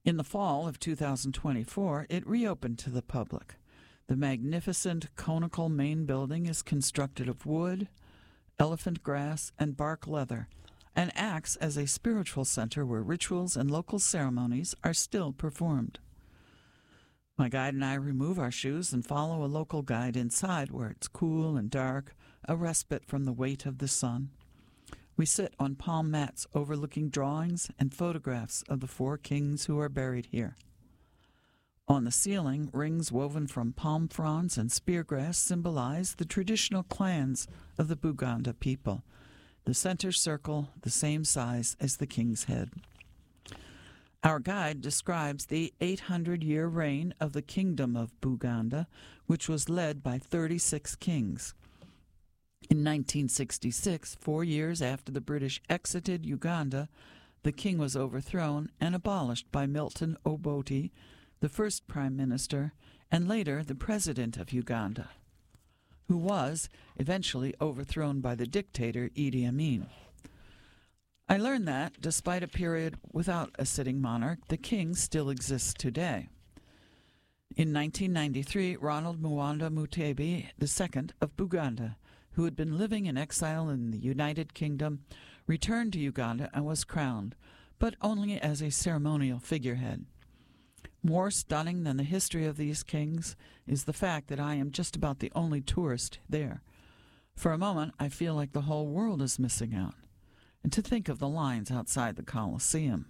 In the fall of 2024, it reopened to the public. The magnificent conical main building is constructed of wood, elephant grass, and bark leather, and acts as a spiritual center where rituals and local ceremonies are still performed. My guide and I remove our shoes and follow a local guide inside where it's cool and dark, a respite from the weight of the sun. We sit on palm mats overlooking drawings and photographs of the 4 kings who are buried here. On the ceiling, rings woven from palm fronds and speargrass symbolize the traditional clans of the Buganda people, the center circle the same size as the king's head. Our guide describes the 800-year reign of the Kingdom of Buganda, which was led by 36 kings. In 1966, 4 years after the British exited Uganda, the king was overthrown and abolished by Milton Obote, the first prime minister, and later the president of Uganda, who was eventually overthrown by the dictator Idi Amin. I learned that, despite a period without a sitting monarch, the king still exists today. In 1993, Ronald Muwanda Mutebi II of Buganda, who had been living in exile in the United Kingdom, returned to Uganda and was crowned, but only as a ceremonial figurehead. More stunning than the history of these kings is the fact that I am just about the only tourist there. For a moment, I feel like the whole world is missing out. And to think of the lines outside the Colosseum.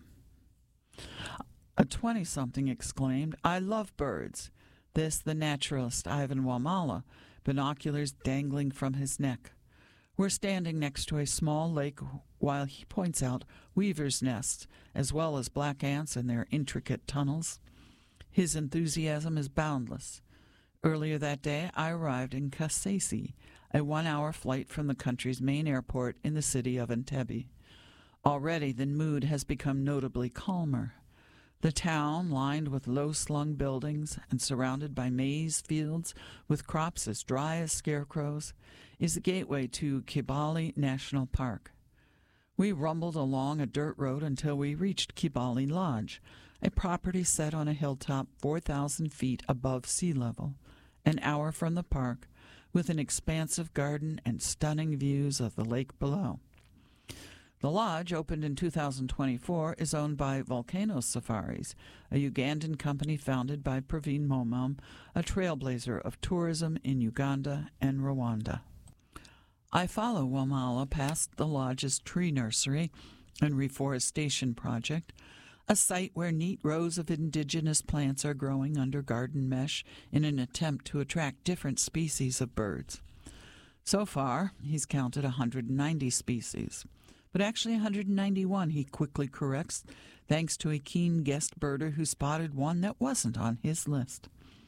A 20-something exclaimed, "I love birds." This, the naturalist Ivan Wamala, binoculars dangling from his neck. We're standing next to a small lake while he points out weavers' nests, as well as black ants and their intricate tunnels. His enthusiasm is boundless. Earlier that day, I arrived in Kasese, a 1-hour flight from the country's main airport in the city of Entebbe. Already the mood has become notably calmer. The town, lined with low-slung buildings and surrounded by maize fields with crops as dry as scarecrows, is the gateway to Kibale National Park. We rumbled along a dirt road until we reached Kibale Lodge, a property set on a hilltop 4,000 feet above sea level, an hour from the park, with an expansive garden and stunning views of the lake below. The lodge, opened in 2024, is owned by Volcano Safaris, a Ugandan company founded by Praveen Momam, a trailblazer of tourism in Uganda and Rwanda. I follow Wamala past the lodge's tree nursery and reforestation project, a site where neat rows of indigenous plants are growing under garden mesh in an attempt to attract different species of birds. So far, he's counted 190 species. But actually 191, he quickly corrects, thanks to a keen guest birder who spotted one that wasn't on his list.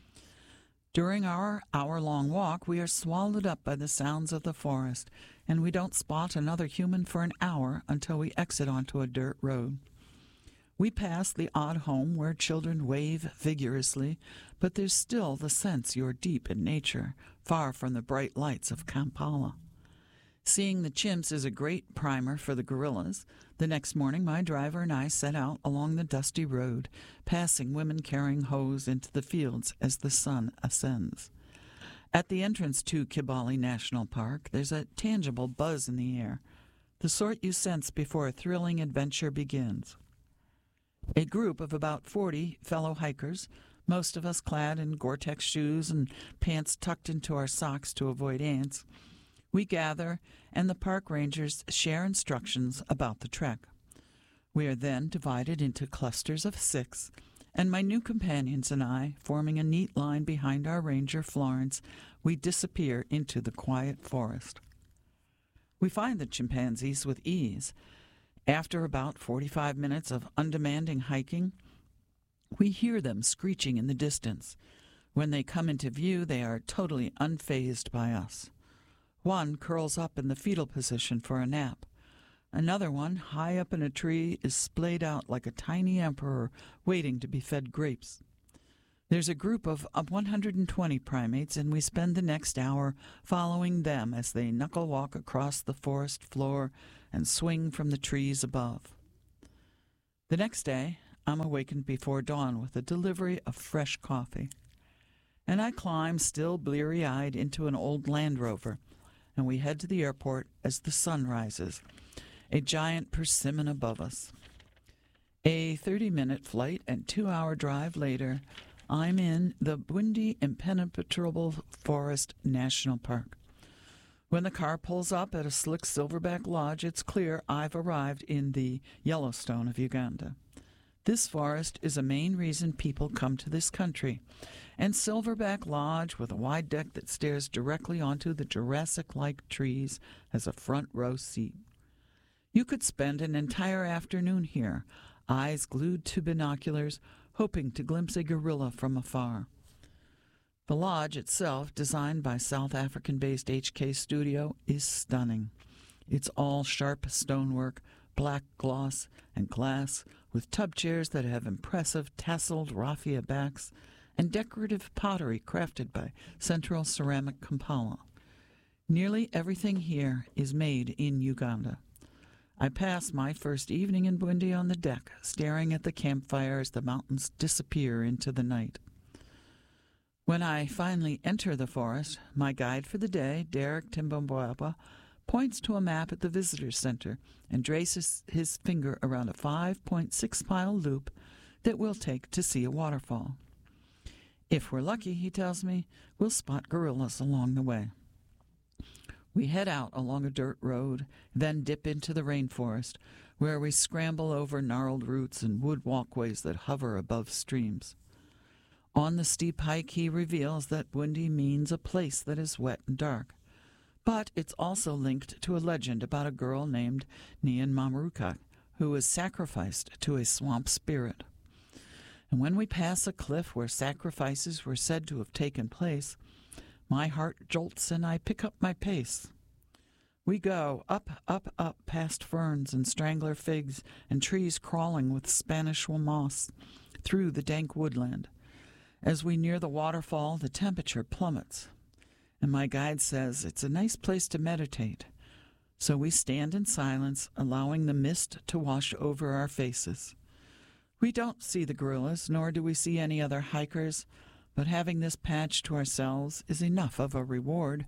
During our hour-long walk, we are swallowed up by the sounds of the forest, and we don't spot another human for an hour until we exit onto a dirt road. We pass the odd home where children wave vigorously, but there's still the sense you're deep in nature, far from the bright lights of Kampala. Seeing the chimps is a great primer for the gorillas. The next morning, my driver and I set out along the dusty road, passing women carrying hoes into the fields as the sun ascends. At the entrance to Kibale National Park, there's a tangible buzz in the air, the sort you sense before a thrilling adventure begins. A group of about 40 fellow hikers, most of us clad in Gore-Tex shoes and pants tucked into our socks to avoid ants, we gather, and the park rangers share instructions about the trek. We are then divided into clusters of 6, and my new companions and I, forming a neat line behind our ranger, Florence, we disappear into the quiet forest. We find the chimpanzees with ease. After about 45 minutes of undemanding hiking, we hear them screeching in the distance. When they come into view, they are totally unfazed by us. One curls up in the fetal position for a nap. Another one, high up in a tree, is splayed out like a tiny emperor waiting to be fed grapes. There's a group of 120 primates, and we spend the next hour following them as they knuckle walk across the forest floor and swing from the trees above. The next day, I'm awakened before dawn with a delivery of fresh coffee. And I climb, still bleary-eyed, into an old Land Rover, and we head to the airport as the sun rises, a giant persimmon above us. A 30-minute flight and 2-hour drive later, I'm in the Bwindi Impenetrable Forest National Park. When the car pulls up at a slick silverback lodge, it's clear I've arrived in the Yellowstone of Uganda. This forest is a main reason people come to this country, and Silverback Lodge, with a wide deck that stares directly onto the Jurassic-like trees, has a front row seat. You could spend an entire afternoon here, eyes glued to binoculars, hoping to glimpse a gorilla from afar. The lodge itself, designed by South African-based HK Studio, is stunning. It's all sharp stonework, black gloss, and glass, with tub chairs that have impressive tasseled raffia backs and decorative pottery crafted by Central Ceramic Kampala. Nearly everything here is made in Uganda. I pass my first evening in Bwindi on the deck, staring at the campfire as the mountains disappear into the night. When I finally enter the forest, my guide for the day, Derek Timbambwaba, points to a map at the visitor's center and traces his finger around a 5.6-mile loop that we'll take to see a waterfall. If we're lucky, he tells me, we'll spot gorillas along the way. We head out along a dirt road, then dip into the rainforest, where we scramble over gnarled roots and wood walkways that hover above streams. On the steep hike, he reveals that Bwindi means a place that is wet and dark. But it's also linked to a legend about a girl named Nian Mamruka, who was sacrificed to a swamp spirit. And when we pass a cliff where sacrifices were said to have taken place, my heart jolts and I pick up my pace. We go up, up, up past ferns and strangler figs and trees crawling with Spanish moss through the dank woodland. As we near the waterfall, the temperature plummets, and my guide says it's a nice place to meditate. So we stand in silence, allowing the mist to wash over our faces. We don't see the gorillas, nor do we see any other hikers, but having this patch to ourselves is enough of a reward.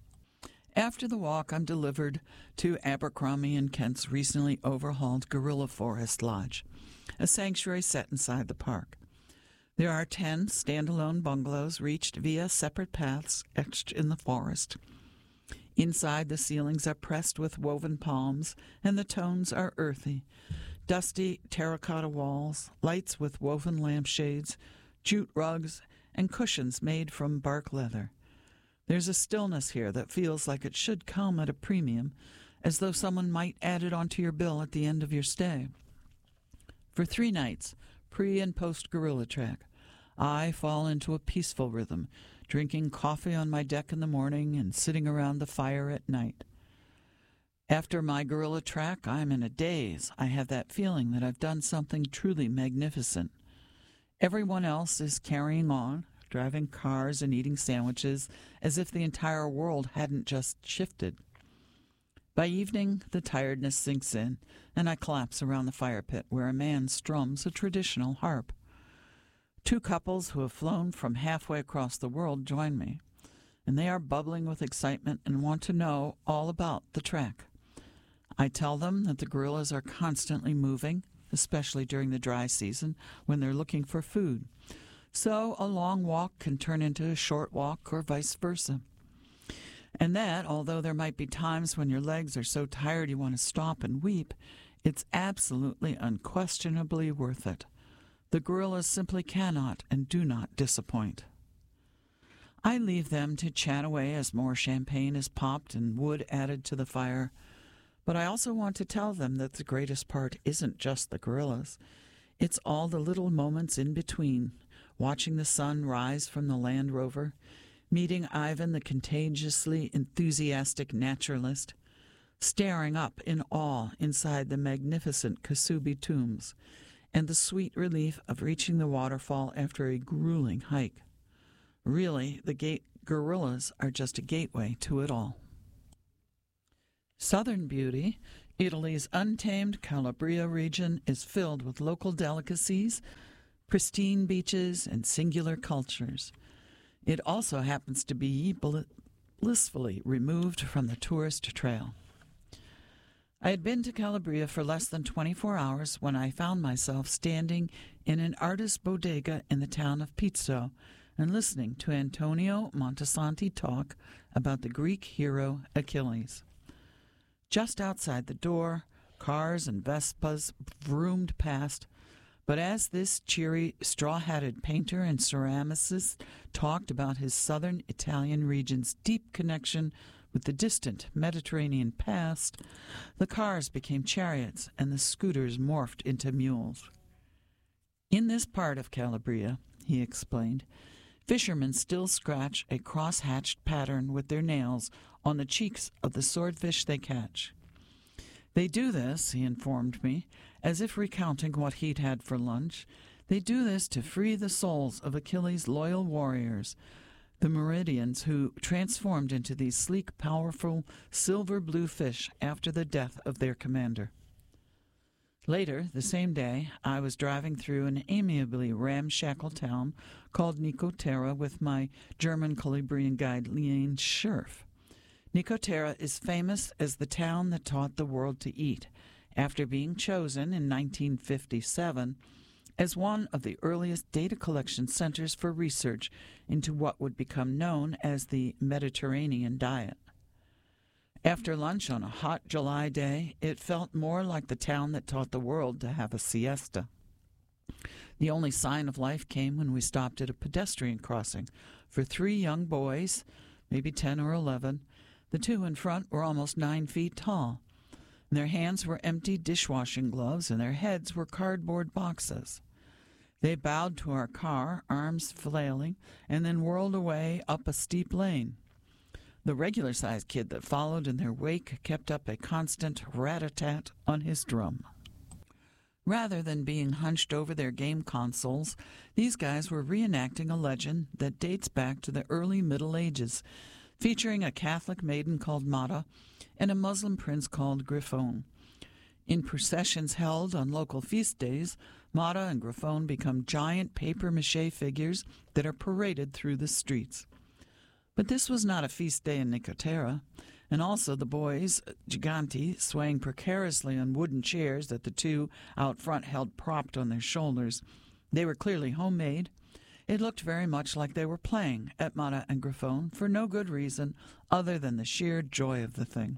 After the walk, I'm delivered to Abercrombie & Kent's recently overhauled Gorilla Forest Lodge, a sanctuary set inside the park. There are 10 standalone bungalows reached via separate paths etched in the forest. Inside, the ceilings are pressed with woven palms, and the tones are earthy. Dusty terracotta walls, lights with woven lampshades, jute rugs, and cushions made from bark leather. There's a stillness here that feels like it should come at a premium, as though someone might add it onto your bill at the end of your stay. For 3 nights, pre- and post-gorilla track, I fall into a peaceful rhythm, drinking coffee on my deck in the morning and sitting around the fire at night. After my gorilla track, I'm in a daze. I have that feeling that I've done something truly magnificent. Everyone else is carrying on, driving cars and eating sandwiches as if the entire world hadn't just shifted. By evening, the tiredness sinks in, and I collapse around the fire pit where a man strums a traditional harp. 2 couples who have flown from halfway across the world join me, and they are bubbling with excitement and want to know all about the track. I tell them that the gorillas are constantly moving, especially during the dry season when they're looking for food. So a long walk can turn into a short walk or vice versa. And that, although there might be times when your legs are so tired you want to stop and weep, it's absolutely unquestionably worth it. The gorillas simply cannot and do not disappoint. I leave them to chat away as more champagne is popped and wood added to the fire. But I also want to tell them that the greatest part isn't just the gorillas. It's all the little moments in between, watching the sun rise from the Land Rover, meeting Ivan the contagiously enthusiastic naturalist, staring up in awe inside the magnificent Kasubi tombs, and the sweet relief of reaching the waterfall after a grueling hike. Really, the gorillas are just a gateway to it all. Southern Beauty Italy's untamed Calabria region is filled with local delicacies, pristine beaches, and singular cultures. It also happens to be blissfully removed from the tourist trail. I had been to Calabria for less than 24 hours when I found myself standing in an artist's bodega in the town of Pizzo and listening to Antonio Montesanti talk about the Greek hero Achilles. Just outside the door, cars and Vespas vroomed past, but as this cheery, straw-hatted painter and ceramicist talked about his southern Italian region's deep connection with the distant Mediterranean past, the cars became chariots and the scooters morphed into mules. In this part of Calabria, he explained, fishermen still scratch a cross-hatched pattern with their nails on the cheeks of the swordfish they catch. They do this, he informed me, as if recounting what he'd had for lunch. They do this to free the souls of Achilles' loyal warriors, the Meridians, who transformed into these sleek, powerful, silver-blue fish after the death of their commander. Later, the same day, I was driving through an amiably ramshackle town called Nicotera with my German Calabrian guide, Liane Scherf. Nicotera is famous as the town that taught the world to eat, after being chosen in 1957 as one of the earliest data collection centers for research into what would become known as the Mediterranean diet. After lunch on a hot July day, it felt more like the town that taught the world to have a siesta. The only sign of life came when we stopped at a pedestrian crossing for 3 young boys, maybe 10 or 11. The 2 in front were almost 9 feet tall. Their hands were empty dishwashing gloves, and their heads were cardboard boxes. They bowed to our car, arms flailing, and then whirled away up a steep lane. The regular-sized kid that followed in their wake kept up a constant rat-a-tat on his drum. Rather than being hunched over their game consoles, these guys were reenacting a legend that dates back to the early Middle Ages, featuring a Catholic maiden called Mata and a Muslim prince called Griffon. In processions held on local feast days, Mata and Griffon become giant papier-mâché figures that are paraded through the streets. But this was not a feast day in Nicotera, and also the boys, giganti, swaying precariously on wooden chairs that the 2 out front held propped on their shoulders. They were clearly homemade. It looked very much like they were playing at Mata and Griffon for no good reason other than the sheer joy of the thing.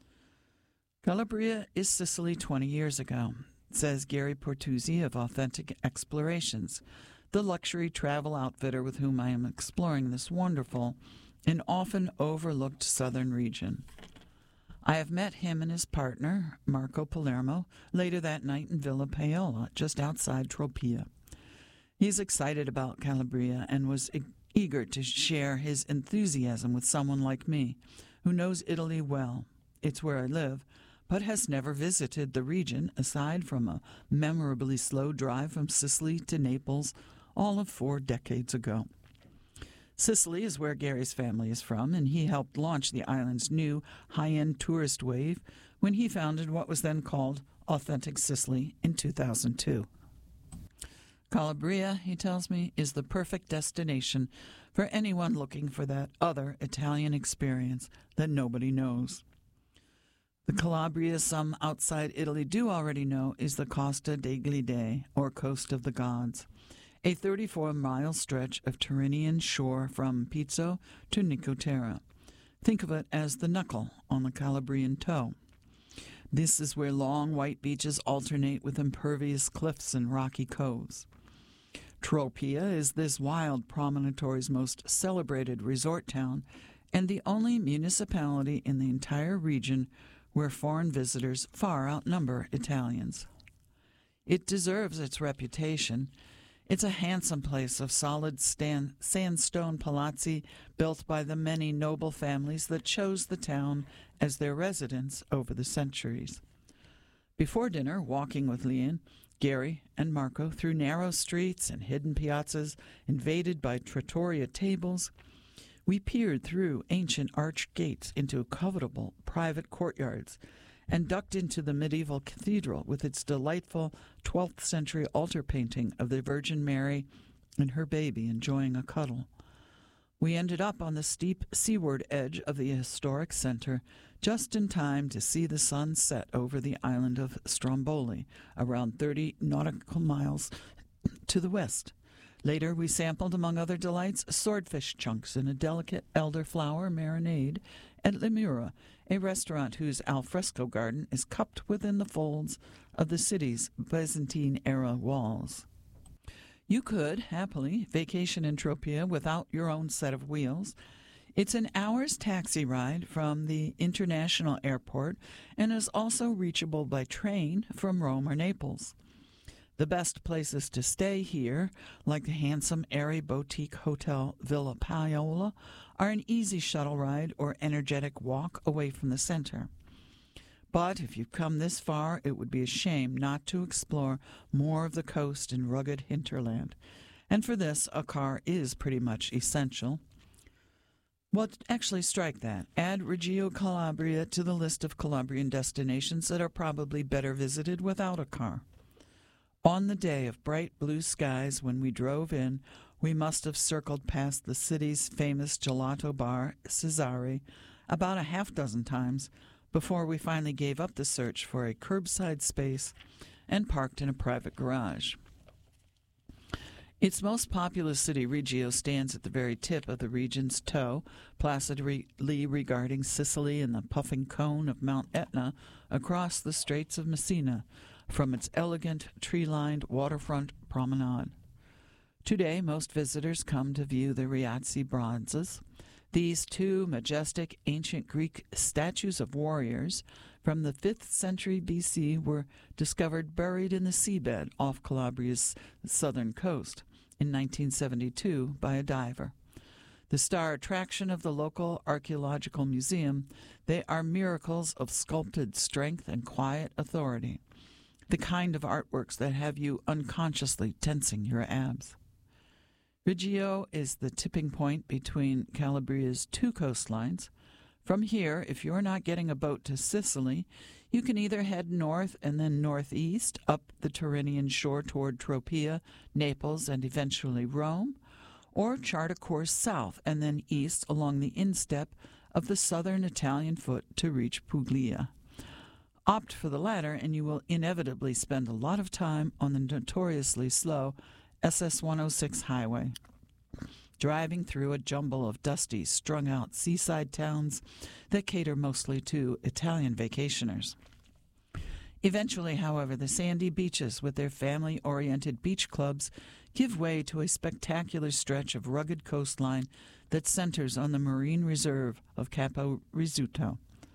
Calabria is Sicily 20 years ago, says Gary Portuzzi of Authentic Explorations, the luxury travel outfitter with whom I am exploring this wonderful and often overlooked southern region. I have met him and his partner, Marco Palermo, later that night in Villa Paola, just outside Tropea. He's excited about Calabria and was eager to share his enthusiasm with someone like me, who knows Italy well. It's where I live, but has never visited the region aside from a memorably slow drive from Sicily to Naples all of 4 decades ago. Sicily is where Gary's family is from, and he helped launch the island's new high-end tourist wave when he founded what was then called Authentic Sicily in 2002. Calabria, he tells me, is the perfect destination for anyone looking for that other Italian experience that nobody knows. The Calabria some outside Italy do already know is the Costa degli Dei, or Coast of the Gods, a 34-mile stretch of Tyrrhenian shore from Pizzo to Nicotera. Think of it as the knuckle on the Calabrian toe. This is where long white beaches alternate with impervious cliffs and rocky coves. Tropea is this wild promontory's most celebrated resort town and the only municipality in the entire region where foreign visitors far outnumber Italians. It deserves its reputation. It's a handsome place of solid sandstone palazzi built by the many noble families that chose the town as their residence over the centuries. Before dinner, walking with Liane, Gary, and Marco through narrow streets and hidden piazzas invaded by trattoria tables, we peered through ancient arched gates into covetable private courtyards and ducked into the medieval cathedral with its delightful 12th century altar painting of the Virgin Mary and her baby enjoying a cuddle. We ended up on the steep seaward edge of the historic center just in time to see the sun set over the island of Stromboli, around 30 nautical miles to the west. Later, we sampled, among other delights, swordfish chunks in a delicate elderflower marinade at Limura, a restaurant whose alfresco garden is cupped within the folds of the city's Byzantine-era walls. You could, happily, vacation in Tropea without your own set of wheels. It's an hour's taxi ride from the international airport and is also reachable by train from Rome or Naples. The best places to stay here, like the handsome, airy boutique hotel Villa Paola, are an easy shuttle ride or energetic walk away from the center. But if you've come this far, it would be a shame not to explore more of the coast and rugged hinterland. And for this, a car is pretty much essential. Well, actually, strike that. Add Reggio Calabria to the list of Calabrian destinations that are probably better visited without a car. On the day of bright blue skies when we drove in, we must have circled past the city's famous gelato bar, Cesare, about a half-dozen times before we finally gave up the search for a curbside space and parked in a private garage. Its most populous city, Reggio, stands at the very tip of the region's toe, placidly regarding Sicily and the puffing cone of Mount Etna across the Straits of Messina from its elegant, tree-lined waterfront promenade. Today, most visitors come to view the Riazi bronzes. These two majestic ancient Greek statues of warriors from the 5th century BC were discovered buried in the seabed off Calabria's southern coast in 1972 by a diver. The star attraction of the local archaeological museum, they are miracles of sculpted strength and quiet authority, the kind of artworks that have you unconsciously tensing your abs. Reggio is the tipping point between Calabria's two coastlines. From here, if you're not getting a boat to Sicily, you can either head north and then northeast up the Tyrrhenian shore toward Tropea, Naples, and eventually Rome, or chart a course south and then east along the instep of the southern Italian foot to reach Puglia. Opt for the latter, and you will inevitably spend a lot of time on the notoriously slow SS-106 highway, driving through a jumble of dusty, strung-out seaside towns that cater mostly to Italian vacationers. Eventually, however, the sandy beaches with their family-oriented beach clubs give way to a spectacular stretch of rugged coastline that centers on the marine reserve of Capo Rizzuto.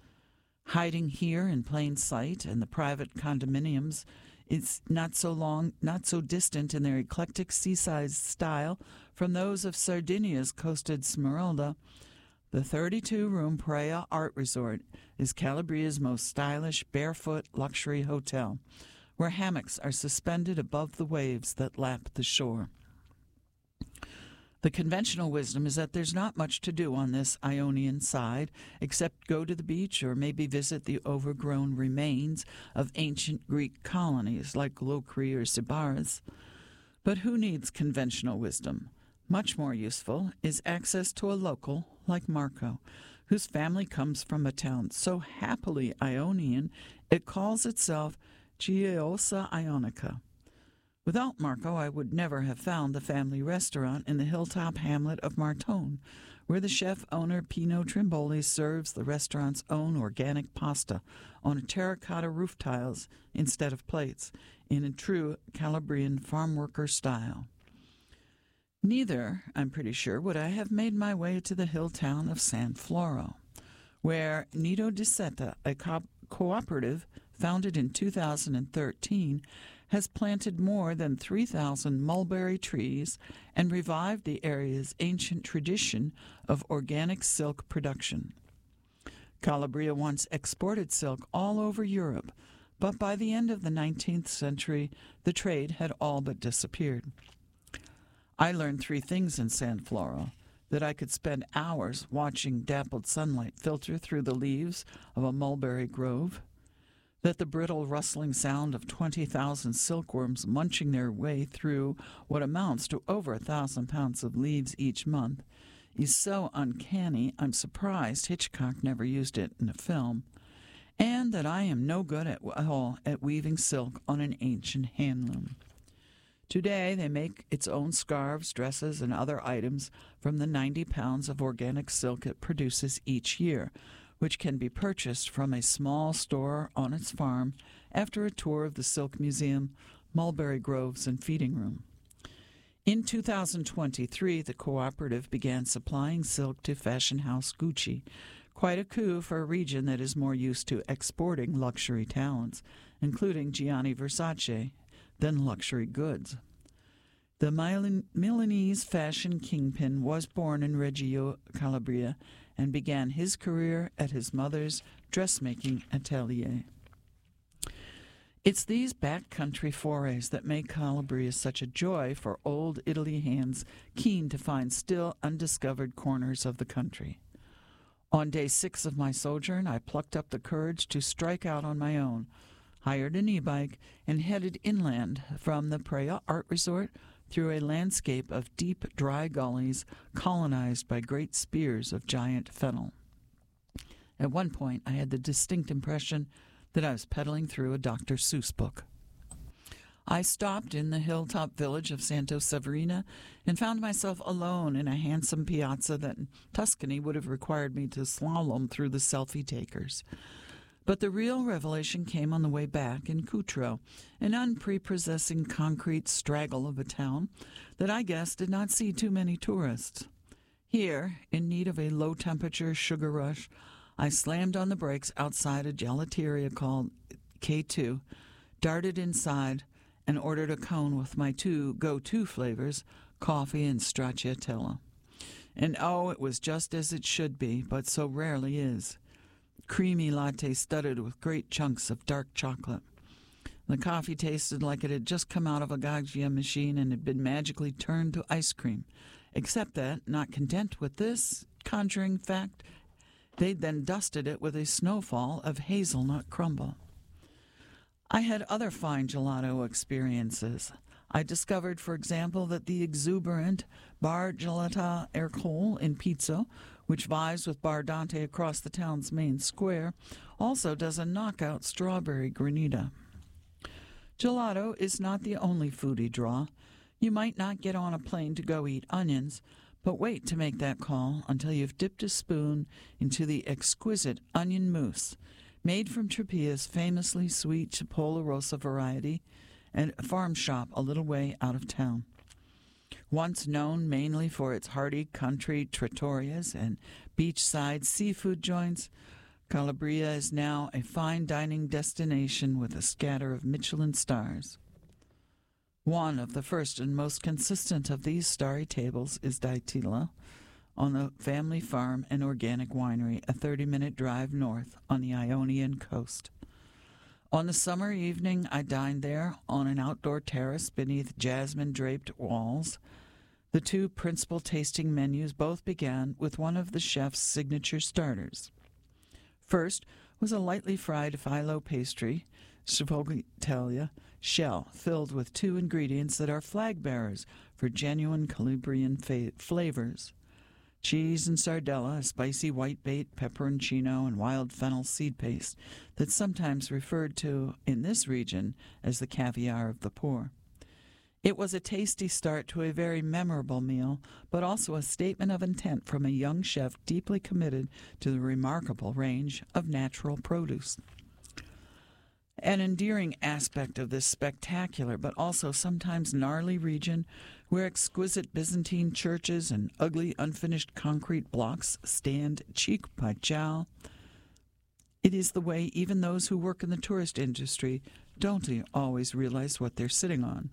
Hiding here in plain sight and the private condominiums, it's not so distant in their eclectic seaside style from those of Sardinia's coasted Smeralda. The 32-room Praia Art Resort is Calabria's most stylish barefoot luxury hotel, where hammocks are suspended above the waves that lap the shore. The conventional wisdom is that there's not much to do on this Ionian side except go to the beach or maybe visit the overgrown remains of ancient Greek colonies like Locri or Sybaris. But who needs conventional wisdom? Much more useful is access to a local like Marco, whose family comes from a town so happily Ionian it calls itself Gioiosa Ionica. Without Marco, I would never have found the family restaurant in the hilltop hamlet of Martone, where the chef-owner Pino Trimboli serves the restaurant's own organic pasta on terracotta roof tiles instead of plates, in a true Calabrian farm worker style. Neither, I'm pretty sure, would I have made my way to the hill town of San Floro, where Nido di Seta, a cooperative founded in 2013, has planted more than 3,000 mulberry trees and revived the area's ancient tradition of organic silk production. Calabria once exported silk all over Europe, but by the end of the 19th century, the trade had all but disappeared. I learned three things in San Floro: that I could spend hours watching dappled sunlight filter through the leaves of a mulberry grove, that the brittle rustling sound of 20,000 silkworms munching their way through what amounts to over 1,000 pounds of leaves each month is so uncanny I'm surprised Hitchcock never used it in a film, and that I am no good at all at weaving silk on an ancient handloom. Today they make its own scarves, dresses, and other items from the 90 pounds of organic silk it produces each year, which can be purchased from a small store on its farm after a tour of the Silk Museum, mulberry groves, and feeding room. In 2023, the cooperative began supplying silk to fashion house Gucci, quite a coup for a region that is more used to exporting luxury talents, including Gianni Versace, than luxury goods. The Milanese fashion kingpin was born in Reggio Calabria and began his career at his mother's dressmaking atelier. It's these backcountry forays that make Calabria such a joy for old Italy hands keen to find still undiscovered corners of the country. On day 6 of my sojourn, I plucked up the courage to strike out on my own, hired an e-bike, and headed inland from the Praia Art Resort through a landscape of deep, dry gullies colonized by great spears of giant fennel. At one point, I had the distinct impression that I was pedaling through a Dr. Seuss book. I stopped in the hilltop village of Santo Severina and found myself alone in a handsome piazza that in Tuscany would have required me to slalom through the selfie takers. But the real revelation came on the way back in Cutro, an unprepossessing concrete straggle of a town that I guess did not see too many tourists. Here, in need of a low-temperature sugar rush, I slammed on the brakes outside a gelateria called K2, darted inside, and ordered a cone with my 2 go-to flavors, coffee and stracciatella. And oh, it was just as it should be, but so rarely is. Creamy latte studded with great chunks of dark chocolate. The coffee tasted like it had just come out of a Gaggia machine and had been magically turned to ice cream, except that, not content with this conjuring fact, they'd then dusted it with a snowfall of hazelnut crumble. I had other fine gelato experiences. I discovered, for example, that the exuberant Bar Gelata Ercole in Pizzo, which vies with Bar Dante across the town's main square, also does a knockout strawberry granita. Gelato is not the only foodie draw. You might not get on a plane to go eat onions, but wait to make that call until you've dipped a spoon into the exquisite onion mousse, made from Trappia's famously sweet Cipolla Rossa variety, and a farm shop a little way out of town. Once known mainly for its hearty country trattorias and beachside seafood joints, Calabria is now a fine dining destination with a scatter of Michelin stars. One of the first and most consistent of these starry tables is Daitila, on the family farm and organic winery, a 30-minute drive north on the Ionian coast. On the summer evening, I dined there on an outdoor terrace beneath jasmine-draped walls. The 2 principal tasting menus both began with one of the chef's signature starters. First was a lightly fried phyllo pastry, sfogliatella, shell filled with 2 ingredients that are flag-bearers for genuine Calabrian flavors: cheese and sardella, a spicy whitebait, pepperoncino, and wild fennel seed paste that's sometimes referred to in this region as the caviar of the poor. It was a tasty start to a very memorable meal, but also a statement of intent from a young chef deeply committed to the remarkable range of natural produce. An endearing aspect of this spectacular but also sometimes gnarly region, where exquisite Byzantine churches and ugly unfinished concrete blocks stand cheek by jowl, it is the way even those who work in the tourist industry don't always realize what they're sitting on.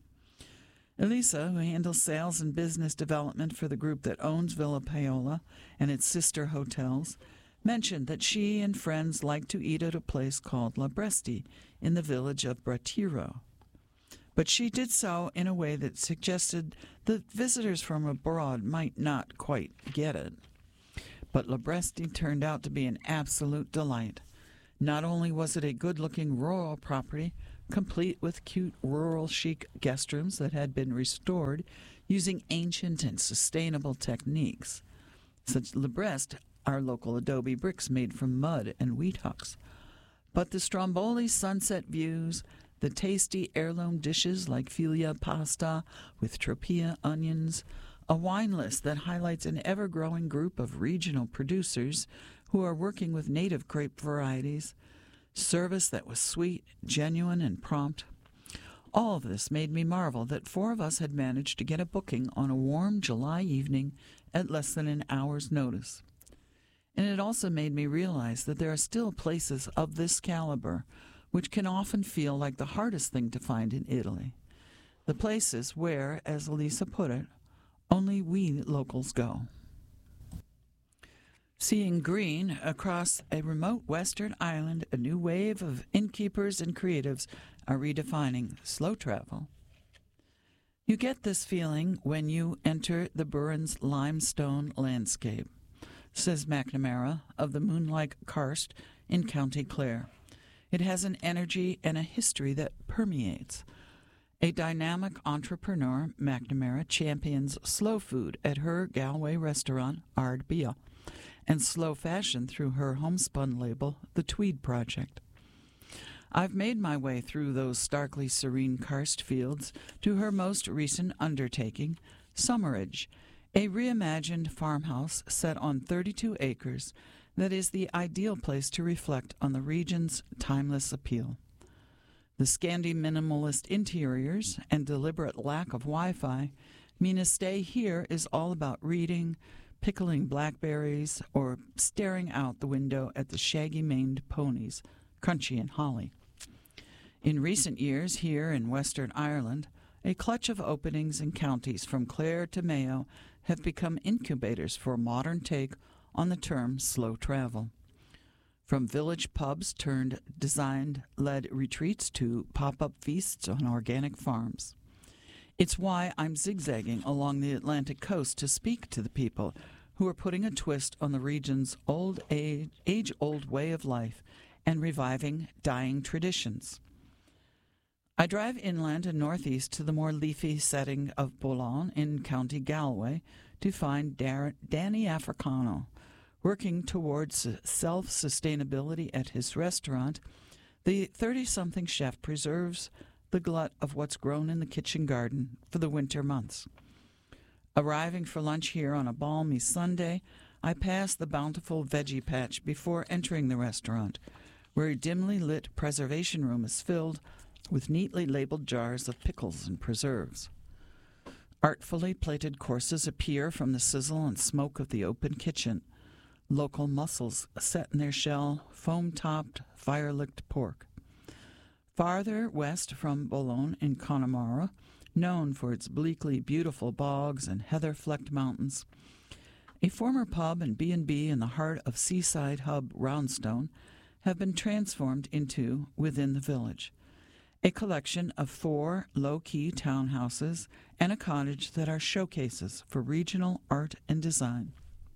Elisa, who handles sales and business development for the group that owns Villa Paola and its sister hotels, mentioned that she and friends like to eat at a place called La Bresti in the village of Bratiro. But she did so in a way that suggested that visitors from abroad might not quite get it. But La Bresti turned out to be an absolute delight. Not only was it a good-looking rural property, complete with cute rural chic guest rooms that had been restored using ancient and sustainable techniques, such Le Brest, our local adobe bricks made from mud and wheat husks. But the Stromboli sunset views, the tasty heirloom dishes like figlia pasta with tropea onions, a wine list that highlights an ever-growing group of regional producers who are working with native grape varieties, service that was sweet, genuine, and prompt. All of this made me marvel that 4 of us had managed to get a booking on a warm July evening at less than an hour's notice. And it also made me realize that there are still places of this caliber which can often feel like the hardest thing to find in Italy. The places where, as Elisa put it, only we locals go. Seeing green across a remote western island, a new wave of innkeepers and creatives are redefining slow travel. You get this feeling when you enter the Burren's limestone landscape, says McNamara of the Moonlike Karst in County Clare. It has an energy and a history that permeates. A dynamic entrepreneur, McNamara champions slow food at her Galway restaurant, Ard Bia, and slow fashion through her homespun label, The Tweed Project. I've made my way through those starkly serene karst fields to her most recent undertaking, Summeridge, a reimagined farmhouse set on 32 acres that is the ideal place to reflect on the region's timeless appeal. The Scandi minimalist interiors and deliberate lack of Wi-Fi mean a stay here is all about reading, pickling blackberries, or staring out the window at the shaggy-maned ponies, Crunchy and Holly. In recent years here in Western Ireland, a clutch of openings in counties from Clare to Mayo have become incubators for a modern take on the term slow travel. From village pubs turned design-led retreats to pop-up feasts on organic farms. It's why I'm zigzagging along the Atlantic coast to speak to the people who are putting a twist on the region's age-old way of life and reviving dying traditions. I drive inland and northeast to the more leafy setting of Boulogne in County Galway to find Danny Africano. Working towards self-sustainability at his restaurant, the 30-something chef preserves the glut of what's grown in the kitchen garden for the winter months. Arriving for lunch here on a balmy Sunday, I pass the bountiful veggie patch before entering the restaurant, where a dimly lit preservation room is filled with neatly labeled jars of pickles and preserves. Artfully plated courses appear from the sizzle and smoke of the open kitchen. Local mussels set in their shell, foam-topped, fire-licked pork. Farther west from Boulogne in Connemara, known for its bleakly beautiful bogs and heather-flecked mountains, a former pub and B&B in the heart of seaside hub Roundstone have been transformed into within the village, a collection of 4 low-key townhouses and a cottage that are showcases for regional art and design.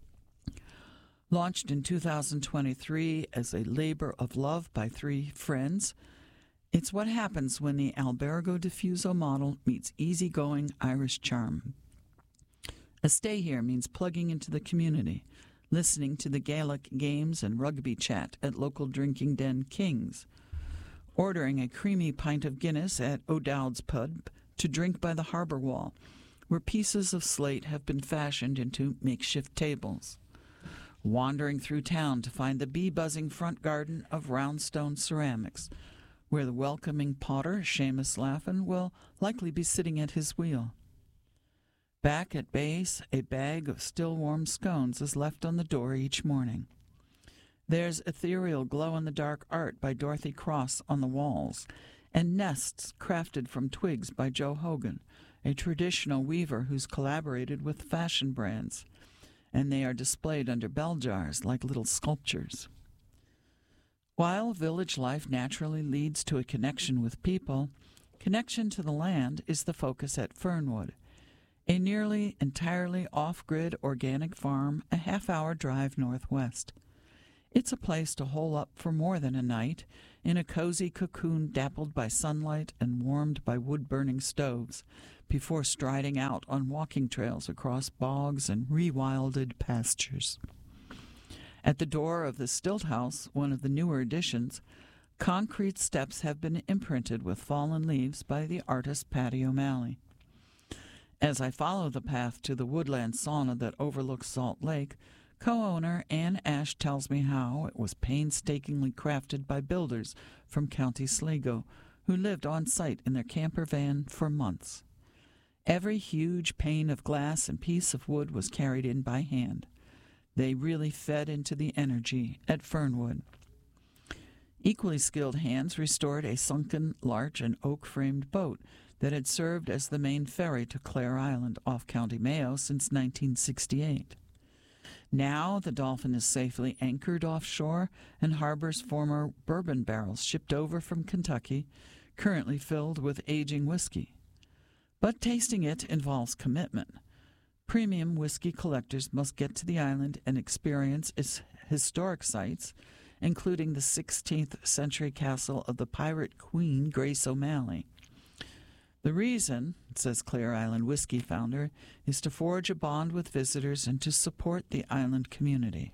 Launched in 2023 as a labor of love by 3 friends, it's what happens when the Albergo Diffuso model meets easygoing Irish charm. A stay here means plugging into the community, listening to the Gaelic games and rugby chat at local drinking den Kings, ordering a creamy pint of Guinness at O'Dowd's Pub to drink by the harbour wall, where pieces of slate have been fashioned into makeshift tables. Wandering through town to find the bee-buzzing front garden of Roundstone Ceramics, where the welcoming potter, Seamus Laffin, will likely be sitting at his wheel. Back at base, a bag of still-warm scones is left on the door each morning. There's ethereal glow-in-the-dark art by Dorothy Cross on the walls, and nests crafted from twigs by Joe Hogan, a traditional weaver who's collaborated with fashion brands, and they are displayed under bell jars like little sculptures. While village life naturally leads to a connection with people, connection to the land is the focus at Fernwood, a nearly entirely off-grid organic farm a half-hour drive northwest. It's a place to hole up for more than a night, in a cozy cocoon dappled by sunlight and warmed by wood-burning stoves, before striding out on walking trails across bogs and rewilded pastures. At the door of the Stilt House, one of the newer additions, concrete steps have been imprinted with fallen leaves by the artist Patty O'Malley. As I follow the path to the woodland sauna that overlooks Salt Lake, co-owner Ann Ash tells me how it was painstakingly crafted by builders from County Sligo, who lived on site in their camper van for months. Every huge pane of glass and piece of wood was carried in by hand. They really fed into the energy at Fernwood. Equally skilled hands restored a sunken larch and oak-framed boat that had served as the main ferry to Clare Island off County Mayo since 1968. Now the Dolphin is safely anchored offshore and harbors former bourbon barrels shipped over from Kentucky, currently filled with aging whiskey. But tasting it involves commitment. Premium whiskey collectors must get to the island and experience its historic sites, including the 16th century castle of the pirate queen Grace O'Malley. The reason, says Clare Island whiskey founder, is to forge a bond with visitors and to support the island community.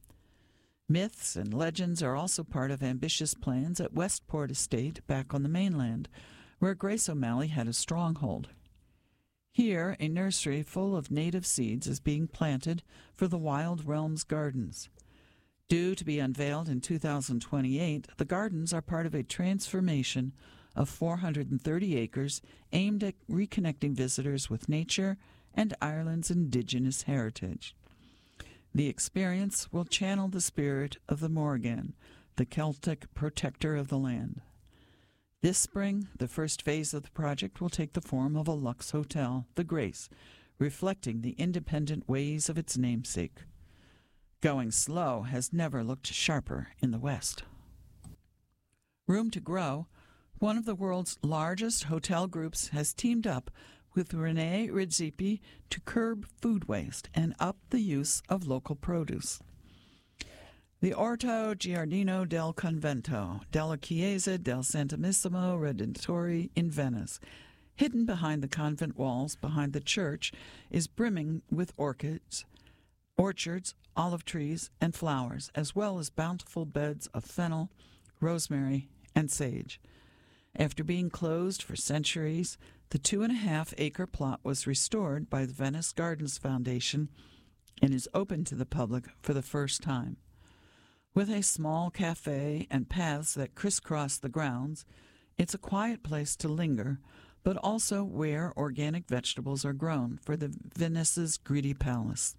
Myths and legends are also part of ambitious plans at Westport Estate back on the mainland, where Grace O'Malley had a stronghold. Here, a nursery full of native seeds is being planted for the Wild Realms Gardens. Due to be unveiled in 2028, the gardens are part of a transformation of 430 acres aimed at reconnecting visitors with nature and Ireland's indigenous heritage. The experience will channel the spirit of the Morrigan, the Celtic protector of the land. This spring, the first phase of the project will take the form of a luxe hotel, the Grace, reflecting the independent ways of its namesake. Going slow has never looked sharper in the West. Room to Grow, one of the world's largest hotel groups, has teamed up with Rene Redzepi to curb food waste and up the use of local produce. The Orto Giardino del Convento della Chiesa del Santissimo Redentore in Venice, hidden behind the convent walls behind the church, is brimming with orchids, orchards, olive trees, and flowers, as well as bountiful beds of fennel, rosemary, and sage. After being closed for centuries, the 2.5-acre plot was restored by the Venice Gardens Foundation and is open to the public for the first time. With a small cafe and paths that crisscross the grounds, it's a quiet place to linger, but also where organic vegetables are grown for the Venice's greedy palace.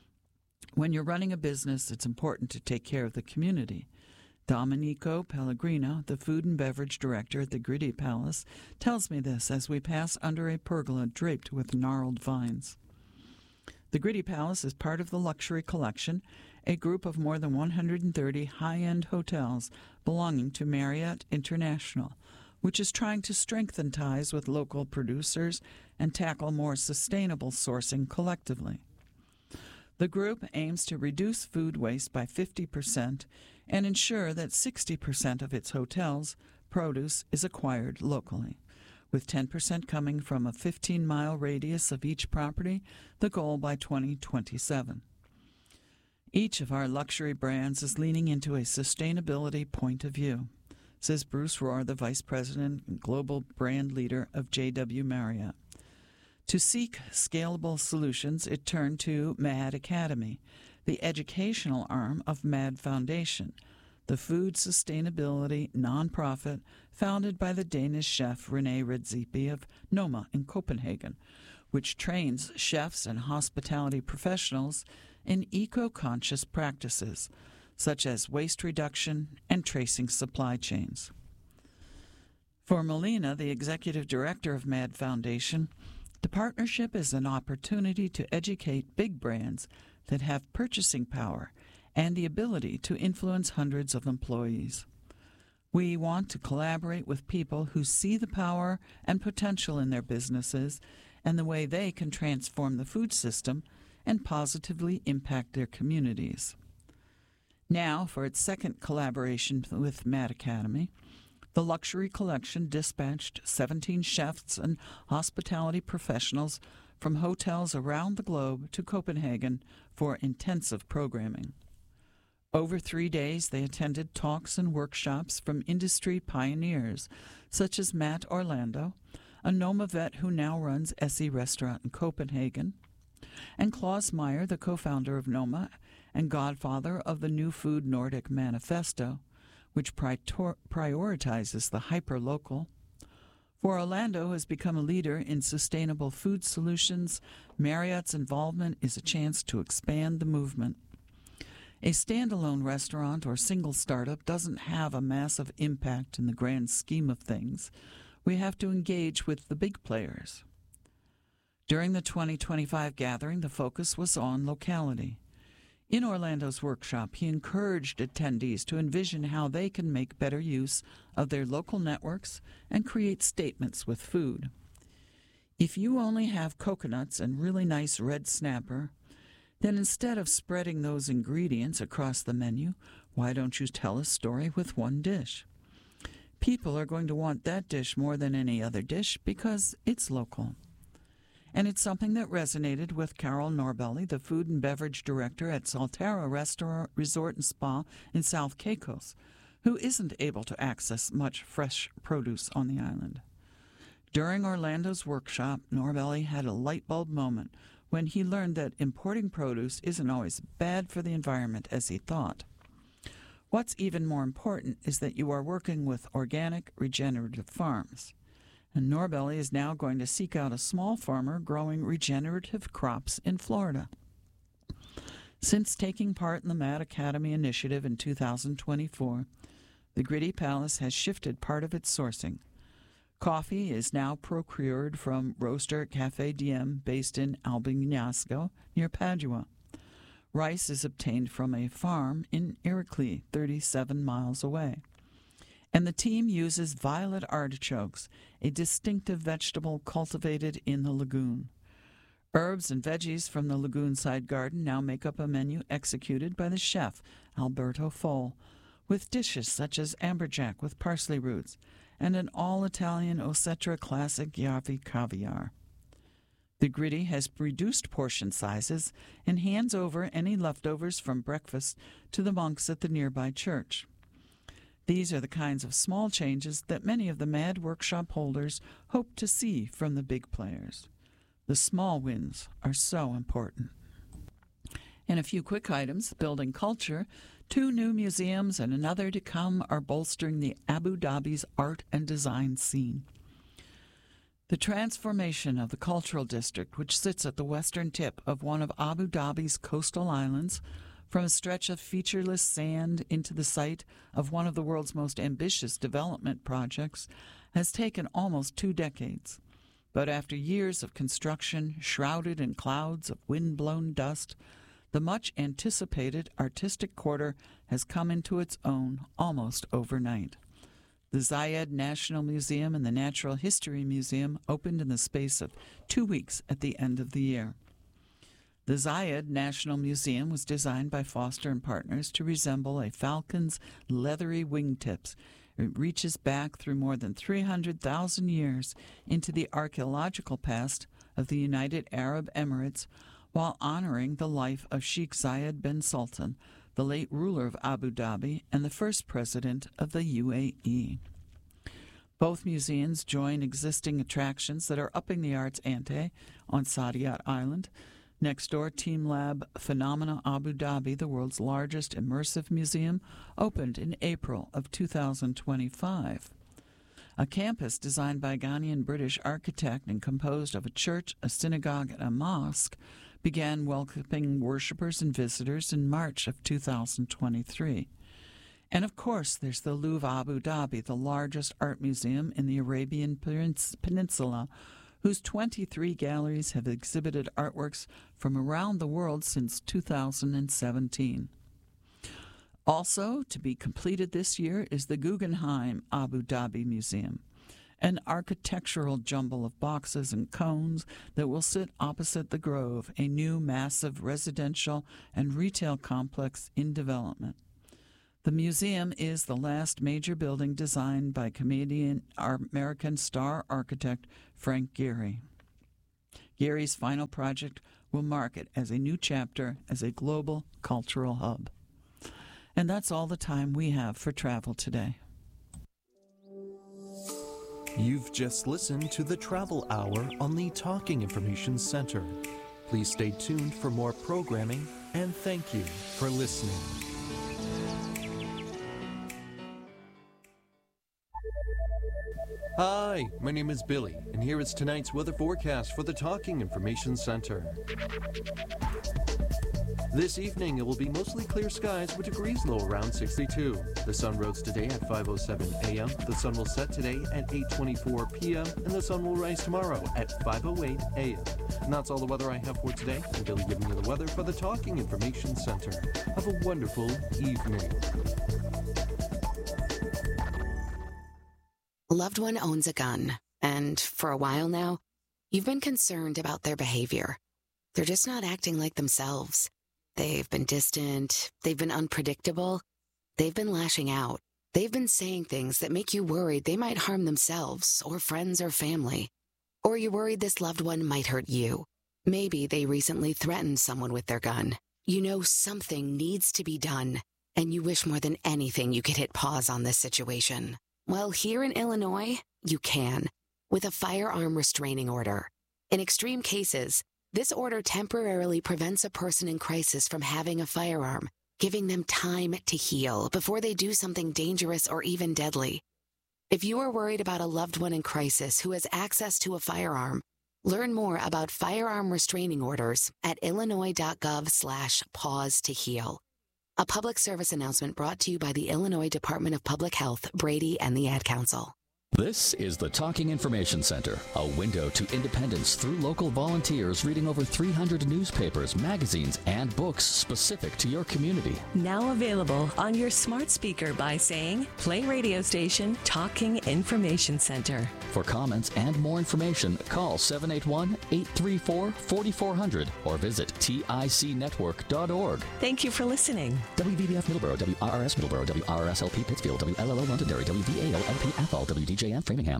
When you're running a business, it's important to take care of the community. Domenico Pellegrino, the food and beverage director at the Gritty Palace, tells me this as we pass under a pergola draped with gnarled vines. The Gritty Palace is part of the Luxury Collection, a group of more than 130 high-end hotels belonging to Marriott International, which is trying to strengthen ties with local producers and tackle more sustainable sourcing collectively. The group aims to reduce food waste by 50% and ensure that 60% of its hotels' produce is acquired locally, with 10% coming from a 15-mile radius of each property, the goal by 2027. Each of our luxury brands is leaning into a sustainability point of view, says Bruce Rohr, the Vice President and Global Brand Leader of JW Marriott. To seek scalable solutions, it turned to MAD Academy, the educational arm of MAD Foundation, the food sustainability nonprofit founded by the Danish chef Rene Redzepi of Noma in Copenhagen, which trains chefs and hospitality professionals in eco-conscious practices, such as waste reduction and tracing supply chains. For Melina, the executive director of MAD Foundation, the partnership is an opportunity to educate big brands that have purchasing power and the ability to influence hundreds of employees. We want to collaborate with people who see the power and potential in their businesses and the way they can transform the food system and positively impact their communities. Now, for its second collaboration with Mad Academy, the luxury collection dispatched 17 chefs and hospitality professionals from hotels around the globe to Copenhagen for intensive programming. Over 3 days, they attended talks and workshops from industry pioneers such as Matt Orlando, a Noma vet who now runs Essie Restaurant in Copenhagen, and Klaus Meyer, the co-founder of Noma and godfather of the New Food Nordic Manifesto, which prioritizes the hyper-local. For Orlando has become a leader in sustainable food solutions, Marriott's involvement is a chance to expand the movement. A standalone restaurant or single startup doesn't have a massive impact in the grand scheme of things. We have to engage with the big players. During the 2025 gathering, the focus was on locality. In Orlando's workshop, he encouraged attendees to envision how they can make better use of their local networks and create statements with food. If you only have coconuts and really nice red snapper, then instead of spreading those ingredients across the menu, why don't you tell a story with one dish? People are going to want that dish more than any other dish because it's local. And it's something that resonated with Carol Norbelli, the food and beverage director at Saltera Restaurant Resort and Spa in South Caicos, who isn't able to access much fresh produce on the island. During Orlando's workshop, Norbelli had a light bulb moment when he learned that importing produce isn't always bad for the environment as he thought. What's even more important is that you are working with organic, regenerative farms. And Norbelli is now going to seek out a small farmer growing regenerative crops in Florida. Since taking part in the Mad Academy initiative in 2024, the Gritty Palace has shifted part of its sourcing. Coffee is now procured from roaster Café Diem based in Albignasco near Padua. Rice is obtained from a farm in Iroquois, 37 miles away. And the team uses violet artichokes, a distinctive vegetable cultivated in the lagoon. Herbs and veggies from the lagoon-side garden now make up a menu executed by the chef, Alberto Fole, with dishes such as amberjack with parsley roots and an all-Italian Osetra classic Yavi caviar. The Gritty has reduced portion sizes and hands over any leftovers from breakfast to the monks at the nearby church. These are the kinds of small changes that many of the MAD workshop holders hope to see from the big players. The small wins are so important. And a few quick items: building culture. 2 new museums and another to come are bolstering the Abu Dhabi's art and design scene. The transformation of the cultural district, which sits at the western tip of one of Abu Dhabi's coastal islands, from a stretch of featureless sand into the site of one of the world's most ambitious development projects, has taken almost 2 decades. But after years of construction shrouded in clouds of wind-blown dust, the much-anticipated artistic quarter has come into its own almost overnight. The Zayed National Museum and the Natural History Museum opened in the space of 2 weeks at the end of the year. The Zayed National Museum was designed by Foster & Partners to resemble a falcon's leathery wingtips. It reaches back through more than 300,000 years into the archaeological past of the United Arab Emirates while honoring the life of Sheikh Zayed bin Sultan, the late ruler of Abu Dhabi and the first president of the UAE. Both museums join existing attractions that are upping the arts ante on Saadiyat Island. Next door, TeamLab Phenomena Abu Dhabi, the world's largest immersive museum, opened in April of 2025. A campus designed by a Ghanaian-British architect and composed of a church, a synagogue, and a mosque began welcoming worshippers and visitors in March of 2023. And of course, there's the Louvre Abu Dhabi, the largest art museum in the Arabian Peninsula, whose 23 galleries have exhibited artworks from around the world since 2017. Also, to be completed this year is the Guggenheim Abu Dhabi Museum, an architectural jumble of boxes and cones that will sit opposite the Grove, a new massive residential and retail complex in development. The museum is the last major building designed by Canadian American star architect Frank Gehry. Gehry's final project will mark it as a new chapter as a global cultural hub. And that's all the time we have for travel today. You've just listened to the Travel Hour on the Talking Information Center. Please stay tuned for more programming, and thank you for listening. Hi, my name is Billy, and here is tonight's weather forecast for the Talking Information Center. This evening, it will be mostly clear skies with degrees low around 62. The sun rose today at 5:07 a.m., the sun will set today at 8:24 p.m., and the sun will rise tomorrow at 5:08 a.m. And that's all the weather I have for today. I'm Billy giving you the weather for the Talking Information Center. Have a wonderful evening. A loved one owns a gun, and for a while now, you've been concerned about their behavior. They're just not acting like themselves. They've been distant, they've been unpredictable, they've been lashing out. They've been saying things that make you worried they might harm themselves or friends or family. Or you're worried this loved one might hurt you. Maybe they recently threatened someone with their gun. You know something needs to be done, and you wish more than anything you could hit pause on this situation. Well, here in Illinois, you can, with a firearm restraining order. In extreme cases, this order temporarily prevents a person in crisis from having a firearm, giving them time to heal before they do something dangerous or even deadly. If you are worried about a loved one in crisis who has access to a firearm, learn more about firearm restraining orders at illinois.gov/pause to heal. A public service announcement brought to you by the Illinois Department of Public Health, Brady, and the Ad Council. This is the Talking Information Center, a window to independence through local volunteers reading over 300 newspapers, magazines, and books specific to your community. Now available on your smart speaker by saying, play radio station Talking Information Center. For comments and more information, call 781-834-4400 or visit ticnetwork.org. Thank you for listening. WVBF Middleborough, WRRS Middleborough, WRSLP Pittsfield, WLLO Londonderry, WVALLP Athol, WDJM Framingham.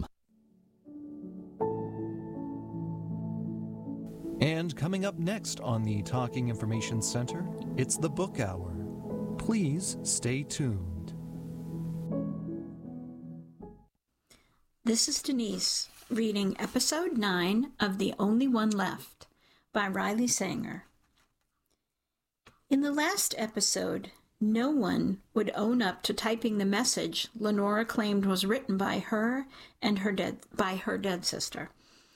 And coming up next on the Talking Information Center, it's the Book Hour. Please stay tuned. This is Denise reading Episode 9 of The Only One Left by Riley Sanger. In the last episode, no one would own up to typing the message Lenora claimed was written by her and her dead sister.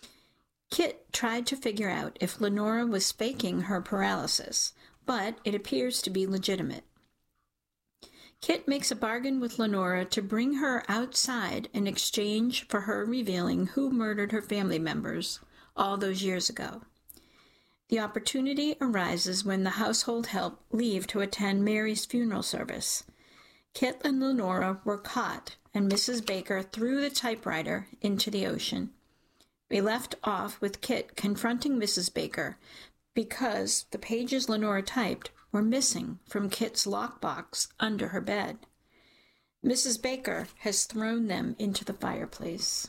Kit tried to figure out if Lenora was faking her paralysis, but it appears to be legitimate. Kit makes a bargain with Lenora to bring her outside in exchange for her revealing who murdered her family members all those years ago. The opportunity arises when the household help leave to attend Mary's funeral service. Kit and Lenora were caught, and Mrs. Baker threw the typewriter into the ocean. We left off with Kit confronting Mrs. Baker because the pages Lenora typed were missing from Kit's lockbox under her bed. Mrs. Baker has thrown them into the fireplace.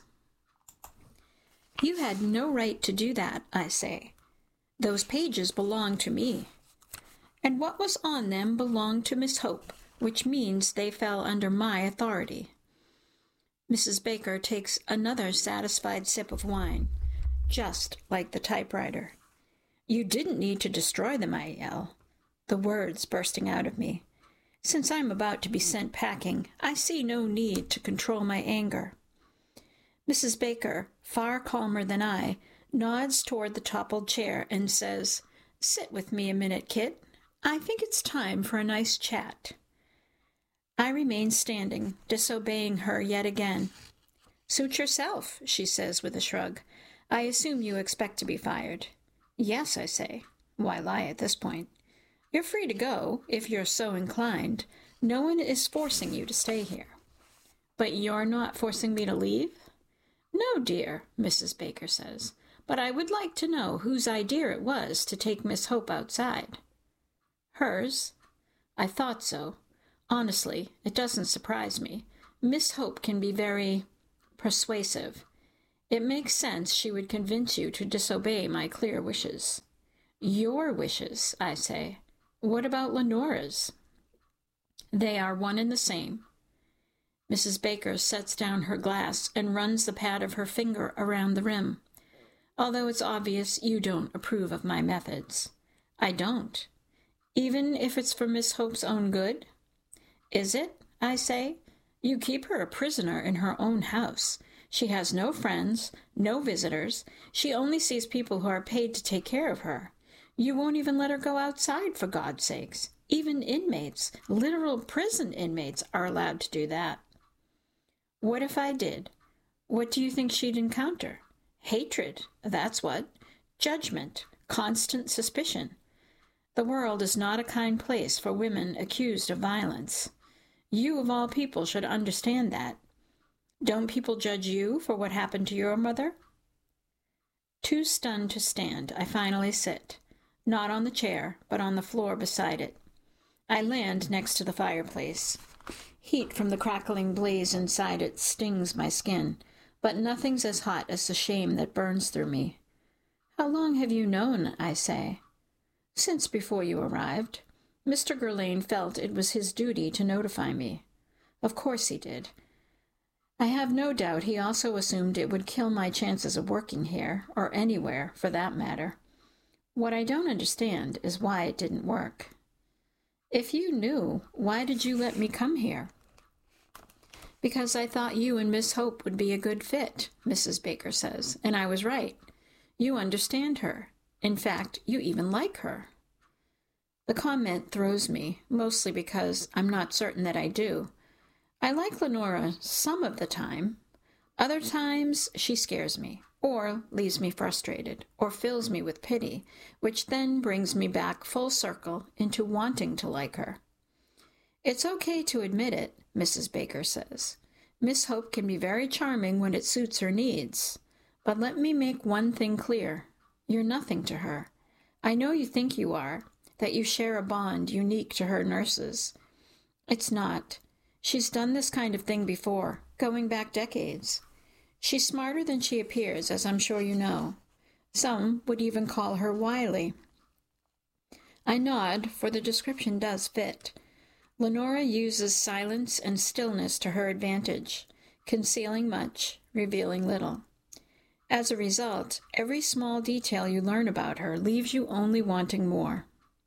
You had no right to do that, I say. Those pages belong to me. And what was on them belonged to Miss Hope, which means they fell under my authority. Mrs. Baker takes another satisfied sip of wine, just like the typewriter. You didn't need to destroy them, I yell, the words bursting out of me. Since I'm about to be sent packing, I see no need to control my anger. Mrs. Baker, far calmer than I, nods toward the toppled chair and says, "Sit with me a minute, Kit. I think it's time for a nice chat." I remain standing, disobeying her yet again. "Suit yourself," she says with a shrug. "I assume you expect to be fired." "Yes," I say. Why lie at this point? "You're free to go, if you're so inclined. No one is forcing you to stay here." "But you're not forcing me to leave?" "No, dear," Mrs. Baker says. "But I would like to know whose idea it was to take Miss Hope outside." "Hers?" "I thought so. Honestly, it doesn't surprise me. Miss Hope can be very persuasive. It makes sense she would convince you to disobey my clear wishes. Your wishes, I say. What about Lenora's? They are one and the same. Mrs. Baker sets down her glass and runs the pad of her finger around the rim. Although it's obvious you don't approve of my methods. I don't. Even if it's for Miss Hope's own good? Is it? I say. You keep her a prisoner in her own house. She has no friends, no visitors. She only sees people who are paid to take care of her. You won't even let her go outside, for God's sakes. Even inmates, literal prison inmates, are allowed to do that. What if I did? What do you think she'd encounter? Hatred, that's what. Judgment, constant suspicion. The world is not a kind place for women accused of violence. You, of all people, should understand that. Don't people judge you for what happened to your mother? Too stunned to stand, I finally sit, not on the chair, but on the floor beside it. I land next to the fireplace. Heat from the crackling blaze inside it stings my skin, but nothing's as hot as the shame that burns through me. How long have you known, I say? Since before you arrived. Mr. Guerlain felt it was his duty to notify me. Of course he did. I have no doubt he also assumed it would kill my chances of working here, or anywhere, for that matter. What I don't understand is why it didn't work. If you knew, why did you let me come here? Because I thought you and Miss Hope would be a good fit, Mrs. Baker says, and I was right. You understand her. In fact, you even like her. The comment throws me, mostly because I'm not certain that I do. I like Lenora some of the time. Other times, she scares me, or leaves me frustrated, or fills me with pity, which then brings me back full circle into wanting to like her. It's okay to admit it, Mrs. Baker says. Miss Hope can be very charming when it suits her needs. But let me make one thing clear. You're nothing to her. I know you think you are, that you share a bond unique to her nurses. It's not. She's done this kind of thing before, going back decades. She's smarter than she appears, as I'm sure you know. Some would even call her wily. I nod, for the description does fit. Lenora uses silence and stillness to her advantage, concealing much, revealing little. As a result, every small detail you learn about her leaves you only wanting more.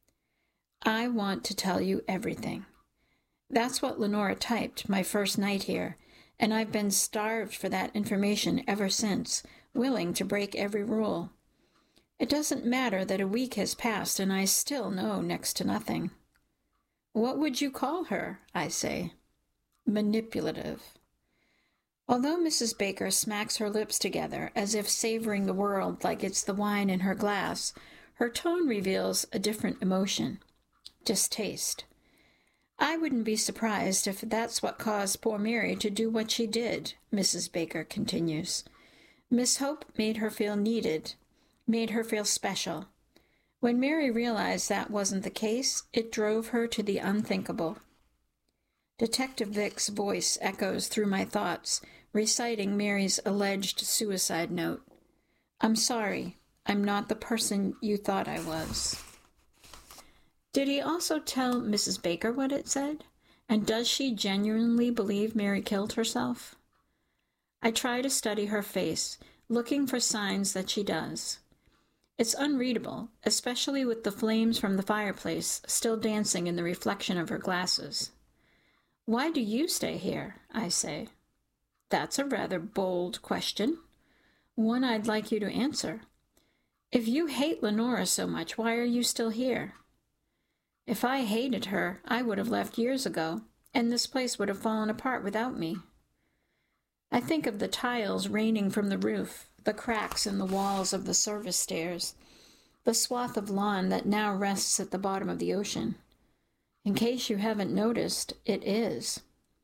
I want to tell you everything. That's what Lenora typed my first night here, and I've been starved for that information ever since, willing to break every rule. It doesn't matter that a week has passed and I still know next to nothing. What would you call her? I say. Manipulative. Although Mrs. Baker smacks her lips together as if savoring the world like it's the wine in her glass, her tone reveals a different emotion. Distaste. I wouldn't be surprised if that's what caused poor Mary to do what she did, Mrs. Baker continues. Miss Hope made her feel needed, made her feel special. When Mary realized that wasn't the case, it drove her to the unthinkable. Detective Vic's voice echoes through my thoughts, reciting Mary's alleged suicide note. I'm sorry, I'm not the person you thought I was. Did he also tell Mrs. Baker what it said? And does she genuinely believe Mary killed herself? I try to study her face, looking for signs that she does. It's unreadable, especially with the flames from the fireplace still dancing in the reflection of her glasses. Why do you stay here? I say. That's a rather bold question. One I'd like you to answer. If you hate Lenora so much, why are you still here? If I hated her, I would have left years ago, and this place would have fallen apart without me. I think of the tiles raining from the roof, the cracks in the walls of the service stairs, the swath of lawn that now rests at the bottom of the ocean. In case you haven't noticed, it is.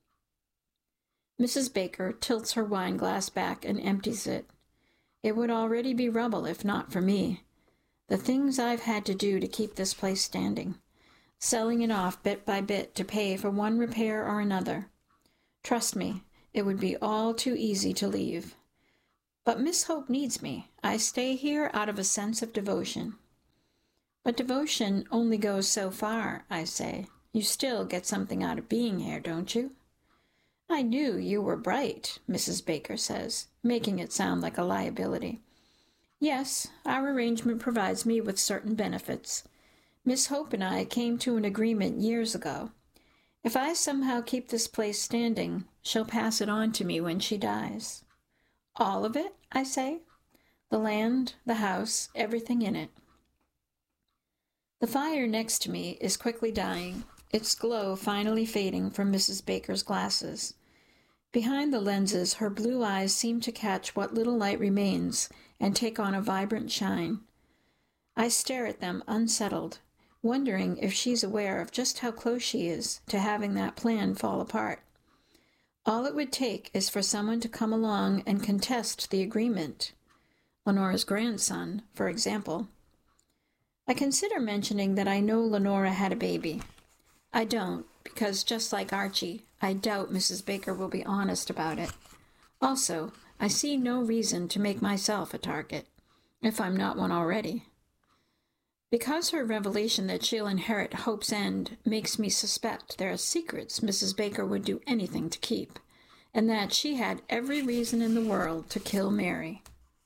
Mrs. Baker tilts her wine glass back and empties it. It would already be rubble if not for me. The things I've had to do to keep this place standing. selling it off bit by bit to pay for one repair or another. Trust me, it would be all too easy to leave. But Miss Hope needs me. I stay here out of a sense of devotion. But devotion only goes so far, I say. You still get something out of being here, don't you? I knew you were bright, Mrs. Baker says, making it sound like a liability. Yes, our arrangement provides me with certain benefits. Miss Hope and I came to an agreement years ago. If I somehow keep this place standing, she'll pass it on to me when she dies. All of it, I say? The land, the house, everything in it. The fire next to me is quickly dying, its glow finally fading from Mrs. Baker's glasses. Behind the lenses, her blue eyes seem to catch what little light remains and take on a vibrant shine. I stare at them unsettled, wondering if she's aware of just how close she is to having that plan fall apart. All it would take is for someone to come along and contest the agreement. Lenora's grandson, for example. I consider mentioning that I know Lenora had a baby. I don't, because just like Archie, I doubt Mrs. Baker will be honest about it. Also, I see no reason to make myself a target, if I'm not one already. Because her revelation that she'll inherit Hope's End makes me suspect there are secrets Mrs. Baker would do anything to keep, and that she had every reason in the world to kill Mary.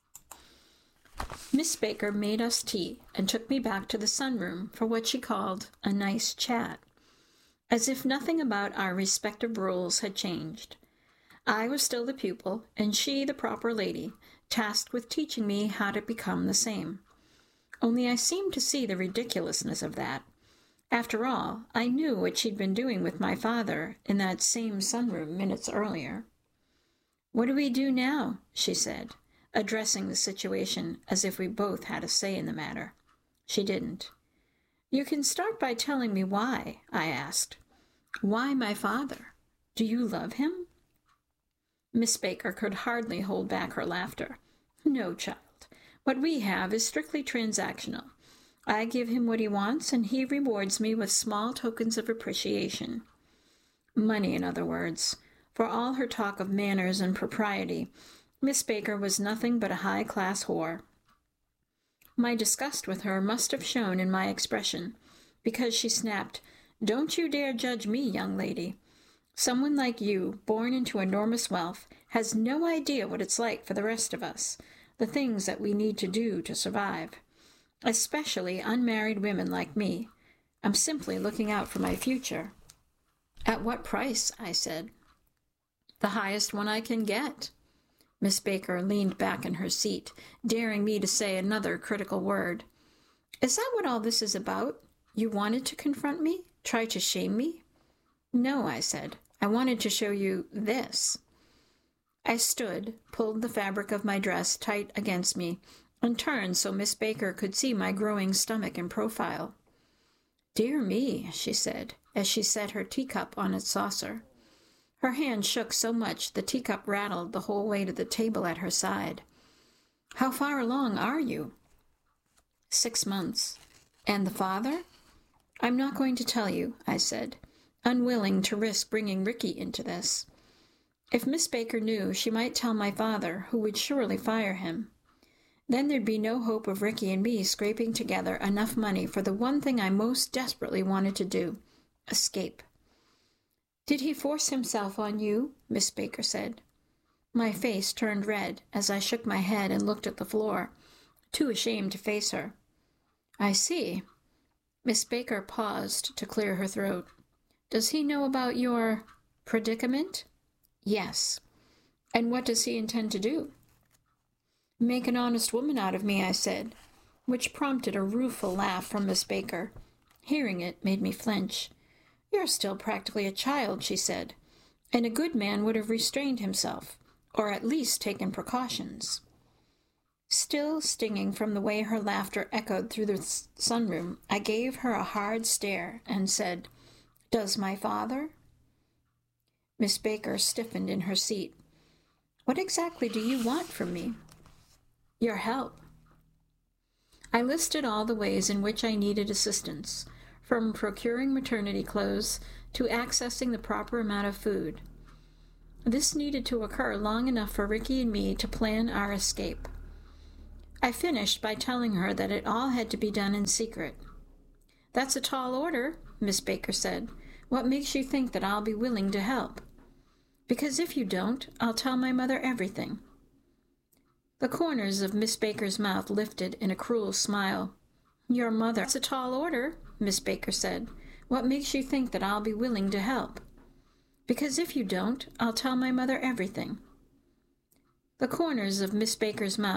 Miss Baker made us tea and took me back to the sunroom for what she called a nice chat, as if nothing about our respective roles had changed. I was still the pupil, and she the proper lady, tasked with teaching me how to become the same. Only I seemed to see the ridiculousness of that. After all, I knew what she'd been doing with my father in that same sunroom minutes earlier. "What do we do now?" she said, addressing the situation as if we both had a say in the matter. She didn't. "You can start by telling me why," I asked. "Why my father? Do you love him?" Miss Baker could hardly hold back her laughter. "No, child. What we have is strictly transactional. I give him what he wants, and he rewards me with small tokens of appreciation. Money, in other words. For all her talk of manners and propriety, Miss Baker was nothing but a high-class whore. My disgust with her must have shown in my expression, because she snapped, "Don't you dare judge me, young lady. Someone like you, born into enormous wealth, has no idea what it's like for the rest of us, the things that we need to do to survive. Especially unmarried women like me. I'm simply looking out for my future." "At what price?" I said. "The highest one I can get." Miss Baker leaned back in her seat, daring me to say another critical word. "Is that what all this is about? You wanted to confront me? Try to shame me?" "No," I said. "I wanted to show you this." I stood, pulled the fabric of my dress tight against me, and turned so Miss Baker could see my growing stomach in profile. "Dear me," she said, as she set her teacup on its saucer. Her hand shook so much the teacup rattled the whole way to the table at her side. "How far along are you?" 6 months. "And the father?" "I'm not going to tell you," I said, unwilling to risk bringing Ricky into this. If Miss Baker knew, she might tell my father, who would surely fire him. Then there'd be no hope of Ricky and me scraping together enough money for the one thing I most desperately wanted to do, escape. "Did he force himself on you?" Miss Baker said. My face turned red as I shook my head and looked at the floor, too ashamed to face her. "I see." Miss Baker paused to clear her throat. "Does he know about your predicament?" "Yes." "And what does he intend to do?" "Make an honest woman out of me," I said, which prompted a rueful laugh from Miss Baker. Hearing it made me flinch. "You're still practically a child," she said, "and a good man would have restrained himself, or at least taken precautions." Still stinging from the way her laughter echoed through the sunroom, I gave her a hard stare and said, "Does my father?" Miss Baker stiffened in her seat. "What exactly do you want from me?" "Your help." I listed all the ways in which I needed assistance, from procuring maternity clothes to accessing the proper amount of food. This needed to occur long enough for Ricky and me to plan our escape. I finished by telling her that it all had to be done in secret. "That's a tall order," Miss Baker said. "What makes you think that I'll be willing to help?" "Because if you don't, I'll tell my mother everything." The corners of Miss Baker's mouth lifted in a cruel smile. "Your mother—" "That's a tall order," Miss Baker said. "What makes you think that I'll be willing to help?" "Because if you don't, I'll tell my mother everything." The corners of Miss Baker's mouth